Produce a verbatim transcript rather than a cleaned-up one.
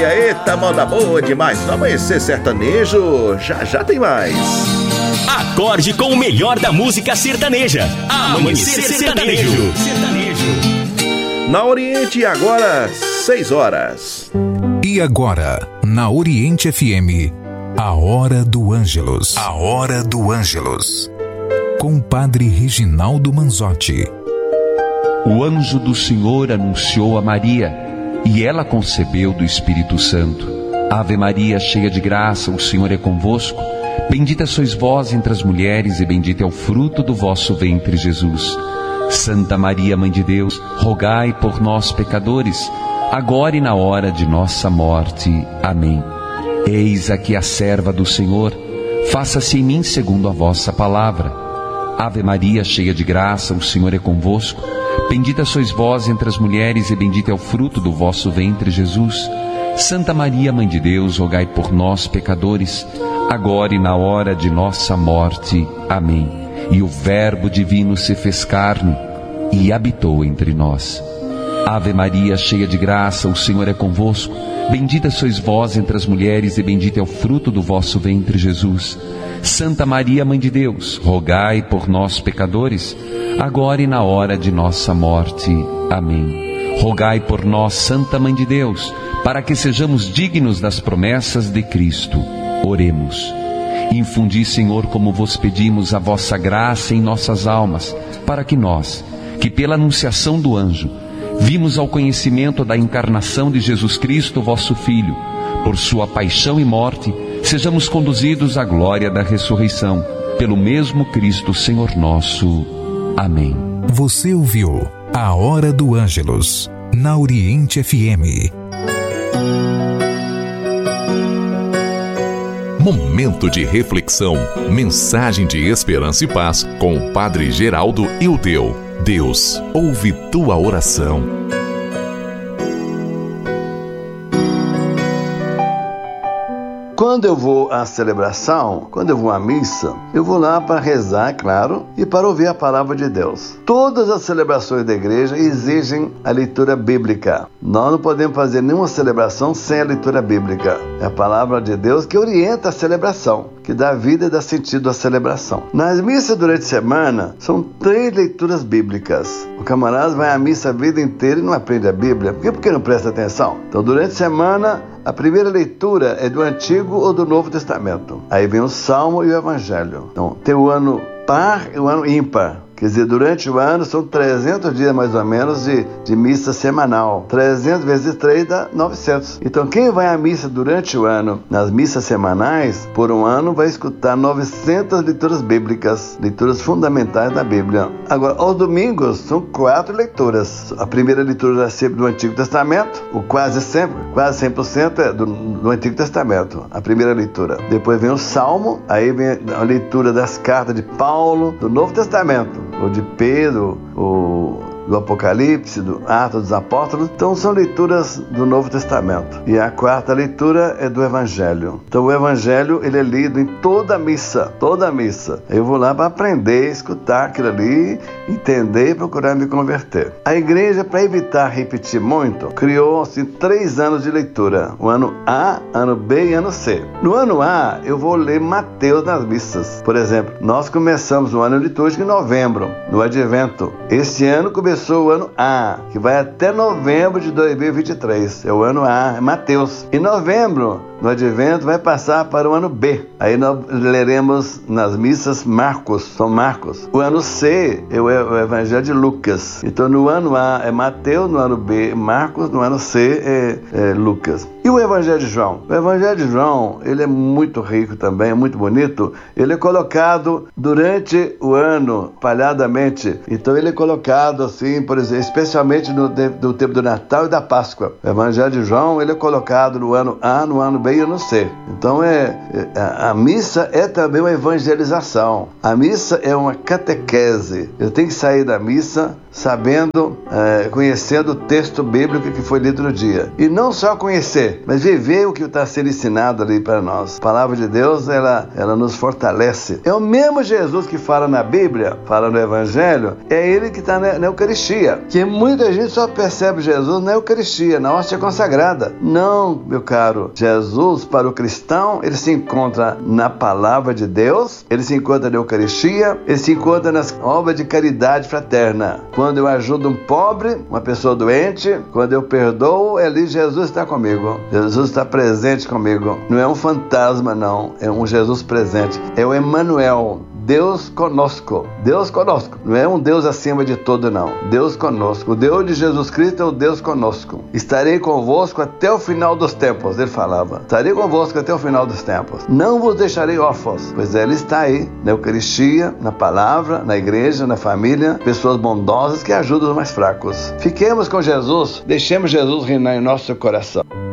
dia, eita, moda boa demais. No Amanhecer Sertanejo, já já tem mais. Acorde com o melhor da música sertaneja. Amanhecer Sertanejo. Sertanejo. Na Oriente, agora, seis horas. E agora, na Oriente F M, a Hora do Ângelus. A Hora do Ângelus. Com o Padre Reginaldo Manzotti. O anjo do Senhor anunciou a Maria, e ela concebeu do Espírito Santo. Ave Maria, cheia de graça, o Senhor é convosco. Bendita sois vós entre as mulheres, e bendito é o fruto do vosso ventre, Jesus. Santa Maria, Mãe de Deus, rogai por nós, pecadores, agora e na hora de nossa morte. Amém. Eis aqui a serva do Senhor, faça-se em mim segundo a vossa palavra. Ave Maria, cheia de graça, o Senhor é convosco. Bendita sois vós entre as mulheres, e bendito é o fruto do vosso ventre, Jesus. Santa Maria, Mãe de Deus, rogai por nós, pecadores, agora e na hora de nossa morte. Amém. E o Verbo divino se fez carne e habitou entre nós. Ave Maria, cheia de graça, o Senhor é convosco. Bendita sois vós entre as mulheres, e bendito é o fruto do vosso ventre, Jesus. Santa Maria, Mãe de Deus, rogai por nós, pecadores, agora e na hora de nossa morte. Amém. Rogai por nós, Santa Mãe de Deus, para que sejamos dignos das promessas de Cristo. Oremos. Infundi, Senhor, como vos pedimos, a vossa graça em nossas almas, para que nós, que pela anunciação do anjo, vimos ao conhecimento da encarnação de Jesus Cristo, vosso Filho, por sua paixão e morte, sejamos conduzidos à glória da ressurreição, pelo mesmo Cristo, Senhor nosso. Amém. Você ouviu a Hora do Ângelus, na Oriente F M. Momento de reflexão, mensagem de esperança e paz com o Padre Geraldo Ildeu. Deus ouve tua oração. Quando eu vou à celebração, quando eu vou à missa, eu vou lá para rezar, claro, e para ouvir a palavra de Deus. Todas as celebrações da igreja exigem a leitura bíblica. Nós não podemos fazer nenhuma celebração sem a leitura bíblica. É a palavra de Deus que orienta a celebração, que dá vida e dá sentido à celebração. Nas missas durante a semana, são três leituras bíblicas. O camarada vai à missa a vida inteira e não aprende a Bíblia. Por que? Porque não presta atenção. Então, durante a semana, a primeira leitura é do Antigo ou do Novo Testamento. Aí vem o Salmo e o Evangelho. Então, tem o ano par e o ano ímpar. Quer dizer, durante o ano são trezentos dias mais ou menos de, de missa semanal. trezentos vezes três dá novecentos. Então quem vai à missa durante o ano, nas missas semanais, por um ano vai escutar novecentas leituras bíblicas, leituras fundamentais da Bíblia. Agora, aos domingos são quatro leituras. A primeira leitura é sempre do Antigo Testamento, o quase sempre, quase cem por cento é do, do Antigo Testamento, a primeira leitura. Depois vem o Salmo, aí vem a leitura das cartas de Paulo, do Novo Testamento, ou de Pedro, ou do Apocalipse, do Atos dos Apóstolos. Então são leituras do Novo Testamento. E a quarta leitura é do Evangelho. Então o Evangelho, ele é lido em toda a missa, toda a missa. Eu vou lá para aprender, escutar aquilo ali, entender e procurar me converter. A igreja, para evitar repetir muito, criou assim, três anos de leitura. O ano A, ano B e ano C. No ano A, eu vou ler Mateus nas missas. Por exemplo, nós começamos o ano litúrgico em novembro, no Advento. Este ano começou Começou o ano A, que vai até novembro de dois mil e vinte e três. É o ano A, é Mateus. Em novembro, no Advento, vai passar para o ano B. Aí nós leremos nas missas Marcos, São Marcos. O ano C é o Evangelho de Lucas. Então no ano A é Mateus, no ano B é Marcos, no ano C é, é Lucas. E o Evangelho de João? O Evangelho de João, ele é muito rico também, é muito bonito. Ele é colocado durante o ano, palhadamente. Então ele é colocado assim, por exemplo, especialmente no, no tempo do Natal e da Páscoa. O Evangelho de João, ele é colocado no ano A, no ano B e no C. Então é, é a, a missa é também uma evangelização. A missa é uma catequese. Eu tenho que sair da missa sabendo, é, conhecendo o texto bíblico que foi lido no dia. E não só conhecer, mas viver o que está sendo ensinado ali para nós. A palavra de Deus, ela, ela nos fortalece. É o mesmo Jesus que fala na Bíblia, fala no Evangelho, é ele que está na, na Eucaristia. Que muita gente só percebe Jesus na Eucaristia, na hóstia consagrada. Não, meu caro, Jesus para o cristão, ele se encontra na palavra de Deus, ele se encontra na Eucaristia, ele se encontra nas obras de caridade fraterna. Quando eu ajudo um pobre, uma pessoa doente, quando eu perdoo, ali Jesus está comigo. Jesus está presente comigo. Não é um fantasma, não. É um Jesus presente. É o Emmanuel. Deus conosco. Deus conosco. Não é um Deus acima de todo, não. Deus conosco. O Deus de Jesus Cristo é o Deus conosco. Estarei convosco até o final dos tempos, ele falava. Estarei convosco até o final dos tempos. Não vos deixarei órfãos, pois ele está aí, na Eucaristia, na palavra, na igreja, na família, pessoas bondosas que ajudam os mais fracos. Fiquemos com Jesus, deixemos Jesus reinar em nosso coração.